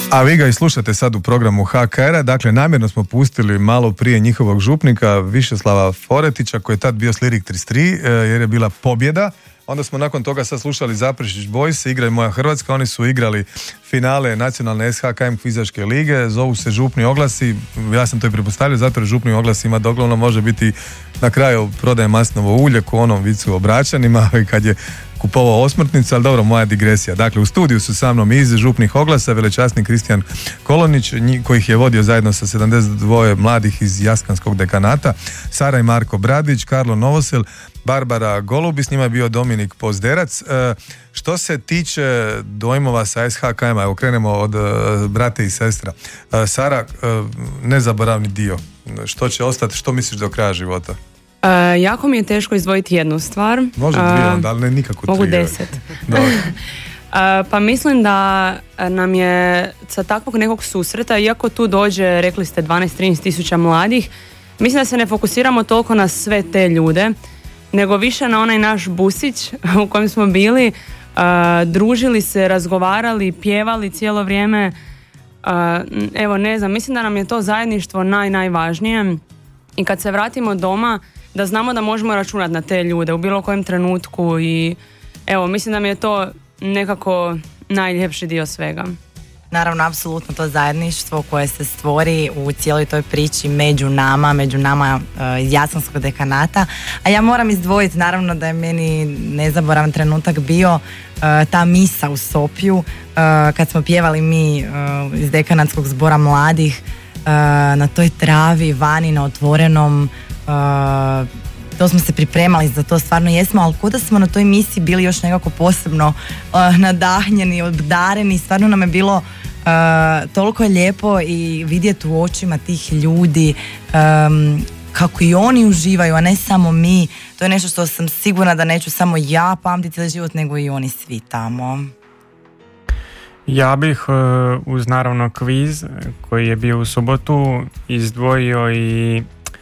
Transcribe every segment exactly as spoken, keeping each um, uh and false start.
A vi ga i slušate sad u programu H K R-a, dakle namjerno smo pustili malo prije njihovog župnika Višeslava Foretića koji je tad bio s Lirik trideset tri jer je bila pobjeda. Onda smo nakon toga sad slušali Zaprešić Boys, Igraj moja Hrvatska, oni su igrali finale nacionalne S H K M kvizaške lige, zovu se Župni oglasi, ja sam to i pretpostavljao, zato jer Župni oglasi ima doglavno može biti na kraju prodaje masnovo ulje ko onom vicu o Bračanima kad je kupovao osmrtnicu, ali dobro, moja digresija. Dakle, u studiju su sa mnom iz Župnih oglasa velečasni Kristijan Kolonić, kojih je vodio zajedno sa sedamdeset dva mladih iz Jaskanskog dekanata, Sara i Marko Bradić, Karlo Novosel, Barbara Golubi, s njima je bio Dominik Pozderac. E, što se tiče dojmova sa S H K M-a, evo krenemo od e, brate i sestra. E, Sara, e, nezaboravni dio. Što će ostati, što misliš do kraja života? Uh, jako mi je teško izdvojiti jednu stvar. Može dvije, uh, ali ne nikako tri. Mogu deset. uh, pa mislim da nam je sa takvog nekog susreta, iako tu dođe, rekli ste, dvanaest do trinaest tisuća mladih, mislim da se ne fokusiramo toliko na sve te ljude, nego više na onaj naš busić u kojem smo bili, uh, družili se, razgovarali, pjevali cijelo vrijeme. Uh, evo, ne znam, mislim da nam je to zajedništvo naj, najvažnije. I kad se vratimo doma, da znamo da možemo računati na te ljude u bilo kojem trenutku i evo, mislim da mi je to nekako najljepši dio svega. Naravno, apsolutno to zajedništvo koje se stvori u cijeloj toj priči među nama, među nama uh, iz Jaskanskog dekanata. A ja moram izdvojiti, naravno da je meni nezaboravan trenutak bio uh, ta misa u Sopju, uh, kad smo pjevali mi uh, iz dekanatskog zbora mladih, Uh, na toj travi, vani, na otvorenom, uh, to smo se pripremali za to, stvarno jesmo, ali kuda smo na toj misiji bili još nekako posebno uh, nadahnjeni, obdareni, stvarno nam je bilo uh, toliko je lijepo i vidjeti u očima tih ljudi um, kako i oni uživaju, a ne samo mi. To je nešto što sam sigurna da neću samo ja pamtiti cijeli život, nego i oni svi tamo. Ja bih uz naravno kviz koji je bio u subotu izdvojio i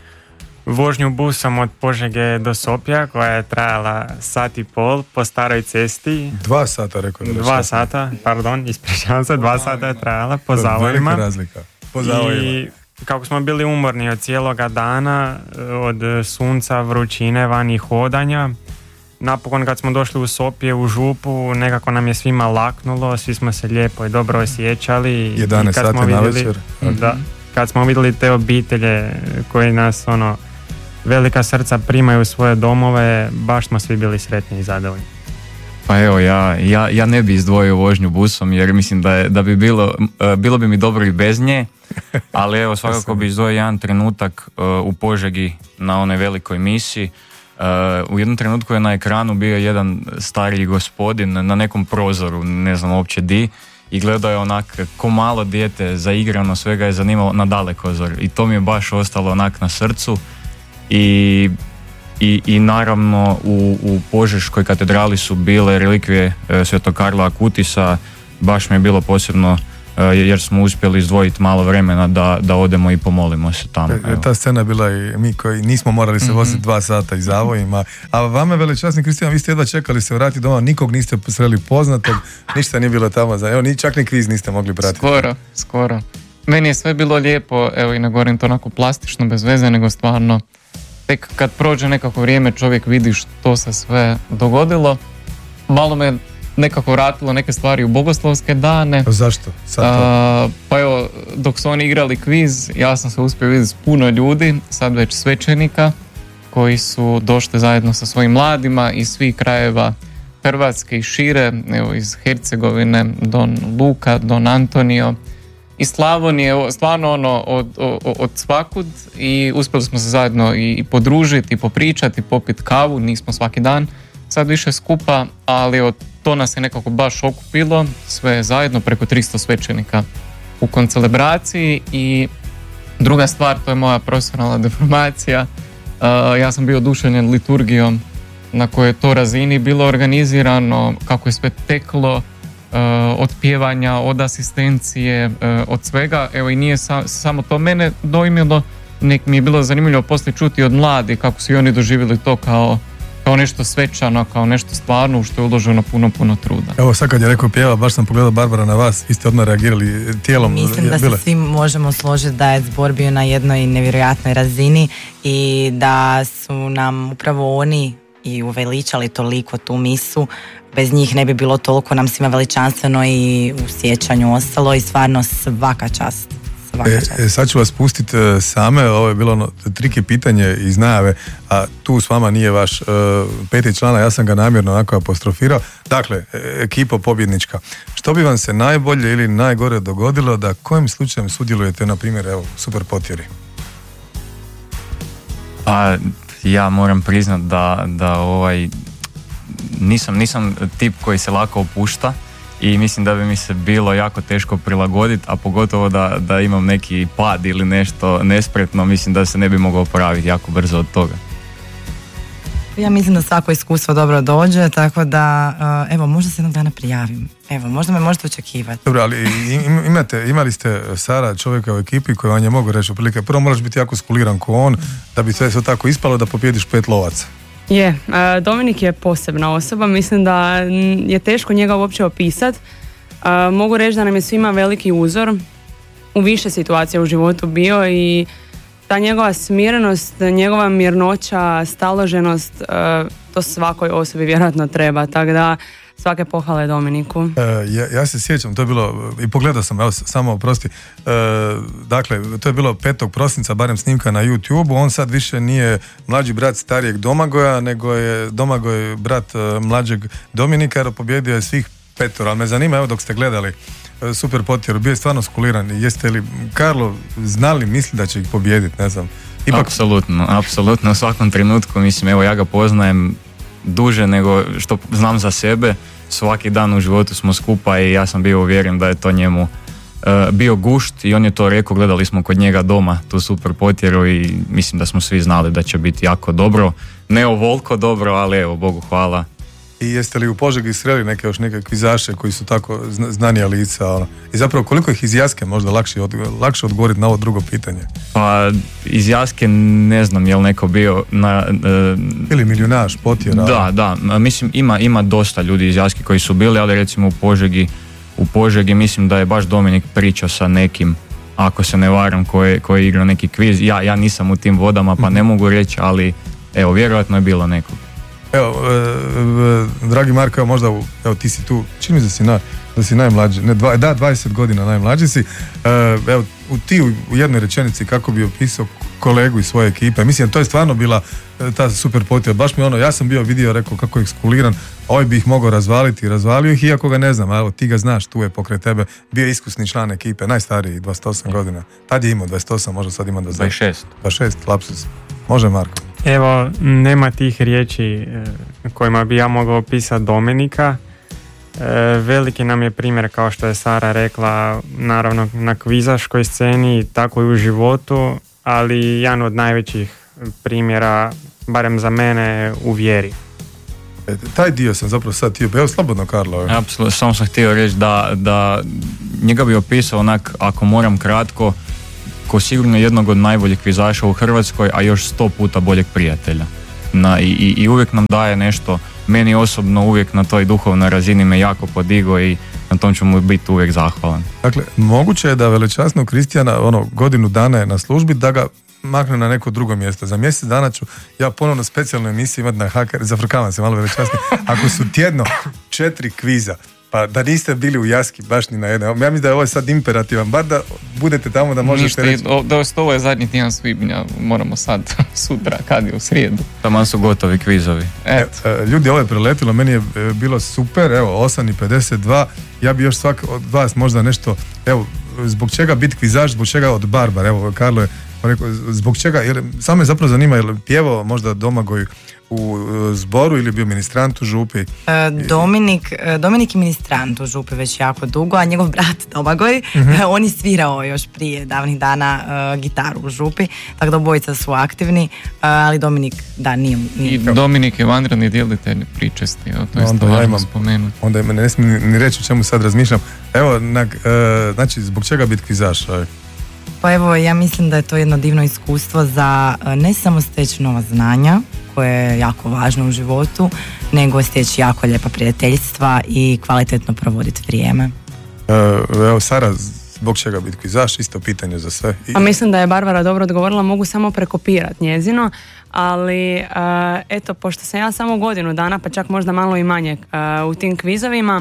vožnju busom od Požege do Sopja koja je trajala sat i pol po staroj cesti. Dva sata, rekao. Dva sata, pardon, ispričavam se, dva sata je trajala po zavojima. Velika razlika. Po zavojima. I kako smo bili umorni od cijeloga dana, od sunca, vrućine, vani hodanja, napokon kad smo došli u Sopje, u župu, nekako nam je svima laknulo, svi smo se lijepo i dobro osjećali. jedanaest sati na večer. Da, kad smo vidjeli te obitelje koji nas ono velika srca primaju u svoje domove, baš smo svi bili sretni i zadovoljni. Pa evo, ja, ja, ja ne bi izdvojio vožnju busom jer mislim da, je, da bi bilo, bilo bi mi dobro i bez nje, ali evo svakako bi izdvojio jedan trenutak uh, u Požegi na onoj velikoj misiji. Uh, u jednom trenutku je na ekranu bio jedan stariji gospodin na nekom prozoru, ne znam uopće di, i gledao je onak ko malo dijete zaigrano, svega je zanimalo na dalekozor i to mi je baš ostalo onak na srcu. I, i, i naravno u, u Požeškoj katedrali su bile relikvije e, Svetog Karla Akutisa, baš mi je bilo posebno e, jer smo uspjeli izdvojiti malo vremena da, da odemo i pomolimo se tamo. E, ta scena je bila i mi koji nismo morali se voziti mm-hmm. dva sata i zavojima, a vama velečasni Kristijan, vi ste jedva čekali se vratiti doma, nikog niste sreli poznatog, ništa nije bilo tamo, za, evo ni čak ni kviz niste mogli pratiti. Skoro, skoro. Meni je sve bilo lijepo, evo i ne govorim to onako plastično, bez veze, nego stvarno tek kad prođe nekako vrijeme čovjek vidi što se sve dogodilo. Malo me nekako vratilo neke stvari u bogoslovske dane. Zašto? A, pa evo, dok su oni igrali kviz, ja sam se uspio vidjeti s puno ljudi, sad već svećenika, koji su došli zajedno sa svojim mladima iz svih krajeva Hrvatske i šire, evo iz Hercegovine, Don Luka, Don Antonio, iz Slavonije, stvarno ono od, od, od svakud, i uspjeli smo se zajedno i, i podružiti, i popričati, popiti kavu, nismo svaki dan sad više skupa, ali od, to nas je nekako baš okupilo, sve zajedno, preko tristo svećenika u koncelebraciji. I druga stvar, to je moja profesionalna deformacija, uh, ja sam bio oduševljen liturgijom na kojoj je to razini bilo organizirano, kako je sve teklo, Uh, od pjevanja, od asistencije, uh, od svega. Evo i nije sa, samo to mene dojmilo, nek mi je bilo zanimljivo poslije čuti od mladih kako su i oni doživjeli to kao kao nešto svečano, kao nešto stvarno u što je uloženo puno, puno truda. Evo sad kad je rekao pjeva, baš sam pogledao Barbara na vas, vi ste odmah reagirali tijelom. Mislim da bile. se svi možemo složiti da je zbor bio na jednoj nevjerojatnoj razini i da su nam upravo oni i uveličali toliko tu misu. Bez njih ne bi bilo toliko nam svima veličanstveno i u sjećanju ostalo i stvarno svaka čast. Svaka E, čast. e, sad ću vas pustiti e, same, ovo je bilo ono triki pitanje iz najave, a tu s vama nije vaš e, peti člana, ja sam ga namjerno onako apostrofirao. Dakle, e, ekipa pobjednička. Što bi vam se najbolje ili najgore dogodilo da kojim slučajem sudjelujete, na primjer, evo, Super Potjeri? Pa ja moram priznat da, da ovaj, nisam, nisam tip koji se lako opušta i mislim da bi mi se bilo jako teško prilagoditi, a pogotovo da, da imam neki pad ili nešto nespretno, mislim da se ne bi mogao opraviti jako brzo od toga. Ja mislim da svako iskustvo dobro dođe, tako da evo, možda se jednog dana prijavim. Evo, možda me možete očekivati. Dobro, ali im, imate, imali ste, Sara, čovjeka u ekipi koji vam je mogu reći otprilike, prvo moraš biti jako skuliran ko on, da bi sve sve tako ispalo da pobjediš pet lovaca. Je, Dominik je posebna osoba, mislim da je teško njega uopće opisati. Mogu reći da nam je svima veliki uzor, u više situacija u životu bio i ta njegova smirenost, njegova mirnoća, staloženost, to svakoj osobi vjerojatno treba, tako da svake pohvale Dominiku. E, ja, ja se sjećam, to je bilo, i pogledao sam, evo samo oprosti, e, dakle, to je bilo petog prosinca, barem snimka na YouTube-u, on sad više nije mlađi brat starijeg Domagoja, nego je Domagoj brat e, mlađeg Dominika, jer pobjedio je svih petoro, ali me zanima, evo dok ste gledali e, Super Potjeru, bio je stvarno skuliran, jeste li, Karlo, znali, misli da će ih pobijediti, ne znam. Ipak... Apsolutno, apsolutno, u svakom trenutku, mislim, evo ja ga poznajem duže nego što znam za sebe, svaki dan u životu smo skupa i ja sam bio uvjeren da je to njemu uh, bio gušt i on je to rekao, gledali smo kod njega doma tu Super Potjeru i mislim da smo svi znali da će biti jako dobro, ne ovoliko dobro, ali evo, Bogu hvala. I jeste li u Požegi sreli neke još neke kvizaše koji su tako znanija lica, ono? I zapravo koliko ih iz Jaske možda lakše, od, lakše odgovoriti na ovo drugo pitanje? Pa iz Jaske ne znam je li neko bio na... Uh, ili milijunaš, Potjera? Da, da, mislim ima, ima dosta ljudi iz Jaske koji su bili, ali recimo u Požegi, u Požegi mislim da je baš Dominik pričao sa nekim, ako se ne varam, koji je igrao neki kviz. Ja, ja nisam u tim vodama pa ne mogu reći, ali evo, vjerojatno je bilo nekog. Evo, e, e, dragi Marko, evo možda, evo ti si tu, čini mi da si, na, da si najmlađi, ne, dva, da, dvadeset godina najmlađi si, e, evo, u, ti u, u jednoj rečenici kako bi opisao kolegu iz svoje ekipe, mislim, to je stvarno bila e, ta Super Potjera, baš mi ono, ja sam bio vidio, rekao kako je skuliran, ovaj bi ih mogao razvaliti, razvalio ih, iako ga ne znam, evo, ti ga znaš, tu je pokraj tebe, bio je iskusni član ekipe, najstariji, dvadeset osam godina, tad je imao dvadeset osam, možda sad ima dvadeset šest. dvadeset šest, lapsus, može Marko. Evo, nema tih riječi kojima bi ja mogao opisati Dominika. E, veliki nam je primjer, kao što je Sara rekla, naravno na kvizaškoj sceni, tako i u životu, ali jedan od najvećih primjera, barem za mene, u vjeri. E, taj dio sam zapravo sad htio, evo slobodno Karlo. Apsolutno, samo sam htio reći da, da njega bi opisao onak, ako moram kratko, ko sigurno jednog od najboljih kvizaša u Hrvatskoj, a još sto puta boljeg prijatelja. Na, i, i uvijek nam daje nešto, meni osobno uvijek na toj duhovnoj razini me jako podigo i na tom ću mu biti uvijek zahvalan. Dakle, moguće je da velečasnog Kristijana, ono, godinu dana je na službi, da ga makne na neko drugo mjesto. Za mjesec dana ću ja ponovno specijalnu emisiju imati na Haker, zafrkavam se malo velečasni, ako su tjedno četiri kviza, pa da niste bili u Jaski baš ni na jedan. Ja mislim da je ovo sad imperativan, bar da budete tamo da možete Ništa, reći. Da, ovo je zadnji tjedan svibnja, moramo sad, sutra, kad je u srijedu. Taman su gotovi kvizovi. E, ljudi, ovo je preletilo, meni je bilo super, evo, osam i pedeset dva, ja bi još svak od vas možda nešto, evo, zbog čega biti kvizaš, zbog čega od Barbar, evo, Karlo je rekao, zbog čega, jer samo me zapravo zanima, je li pjevao možda Domagoj u zboru ili je bio ministrant u župi? E, Dominik, Dominik je ministrant u župi već jako dugo, a njegov brat Domagoj, mm-hmm. on je svirao još prije davnih dana uh, gitaru u župi, tako da obojica su aktivni, uh, ali Dominik, da, nije... nije. I Dominik je vanredni djelitelj pričesti, evo, to je isto važno spomenuti. Onda me ne smijem ni reći o čemu sad razmišljam. Evo, na, uh, znači, zbog čega biti kvizaš? Pa evo, ja mislim da je to jedno divno iskustvo za ne samo steći nova znanja, koje je jako važno u životu, nego steći jako lijepa prijateljstva i kvalitetno provoditi vrijeme. Evo, Sara, zbog čega biti kvizaš? Isto pitanje za sve. I... Pa mislim da je Barbara dobro odgovorila, mogu samo prekopirati njezino, ali uh, eto, pošto sam ja samo godinu dana, pa čak možda malo i manje uh, u tim kvizovima,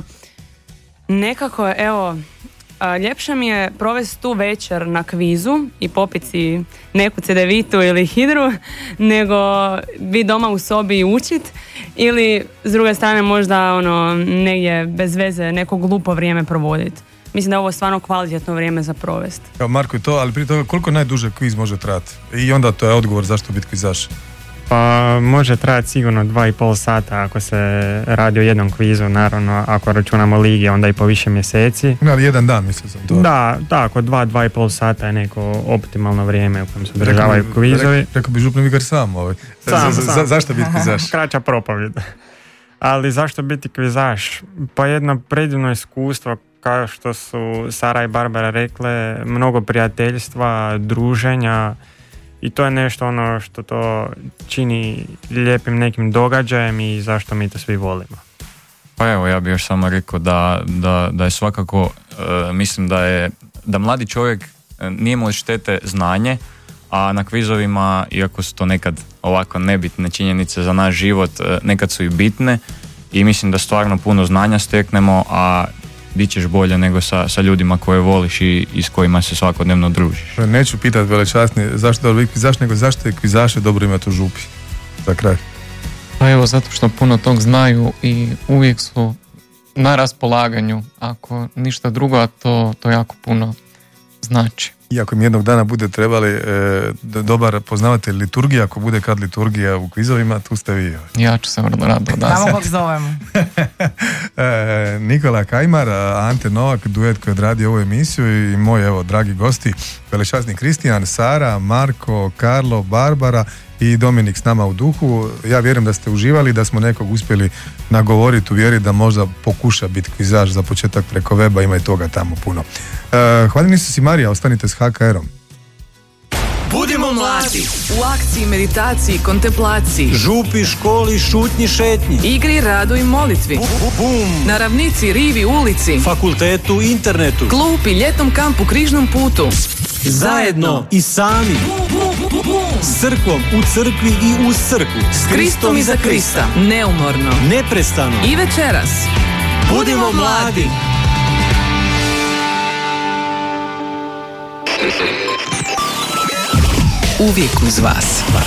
nekako, evo, ljepše mi je provesti tu večer na kvizu i popiti si neku cedevitu ili hidru, nego biti doma u sobi i učit, ili s druge strane možda ono, negdje bez veze neko glupo vrijeme provoditi. Mislim da je ovo stvarno kvalitetno vrijeme za provesti. Evo, Marko, i to, ali prije toga koliko najduže kviz može trajati? I onda to je odgovor zašto biti kvizaš. Pa može trajati sigurno dva i pol sata ako se radi o jednom kvizu, naravno ako računamo lige onda i po više mjeseci. Ali jedan dan, mislim sam to. Da, tako, dva, dva i pol sata je neko optimalno vrijeme u kojem se održavaju kvizovi. Rekao, rekao bi župni vikar sam ovaj. Sam, za, sam. Za, zašto biti kvizaš? Kraća propovjed. Ali zašto biti kvizaš? Pa jedno predivno iskustvo, kao što su Sara i Barbara rekle, mnogo prijateljstva, druženja, i to je nešto ono što to čini lijepim nekim događajem i zašto mi to svi volimo. Pa evo, ja bih još samo rekao da, da, da je svakako, uh, mislim da je, da mladi čovjek uh, nije mu od štete znanje, a na kvizovima, iako su to nekad ovako nebitne činjenice za naš život, uh, nekad su i bitne i mislim da stvarno puno znanja steknemo, a bit ćeš bolje nego sa, sa ljudima koje voliš i, i s kojima se svakodnevno družiš. Neću pitati velečasni zašto je kvizaš, nego zašto je kvizaše dobro imati u župi. Za kraj. Pa evo, zato što puno tog znaju i uvijek su na raspolaganju. Ako ništa drugo, a to, to jako puno znači. I ako mi jednog dana bude trebali e, dobar poznavatelj liturgije, ako bude kad liturgija u kvizovima, tu ste vi. Ja ću se vrlo rado da. Samo kog zovemo. e, Nikola Kajmar, Ante Novak, duet koji odradio ovu emisiju, i moj, evo, dragi gosti, velečasni Kristijan, Sara, Marko, Karlo, Barbara i Dominik s nama u duhu. Ja vjerujem da ste uživali, da smo nekog uspjeli nagovoriti u vjeri da možda pokuša biti kvizaž za početak preko weba, ima i toga tamo puno. Uh, hvala si Marija, ostanite s ha ka erom. Budimo mladi u akciji, meditaciji, kontemplaciji, župi, školi, šutnji, šetnji, igri, radu i molitvi, bum, na ravnici, rivi, ulici, fakultetu, internetu, klupi, ljetnom kampu, križnom putu, zajedno i sami, s crkvom, u crkvi i uz crkvu, s Kristom i za Krista, neumorno, neprestano i večeras. Budimo mladi. Uvijek uz vas.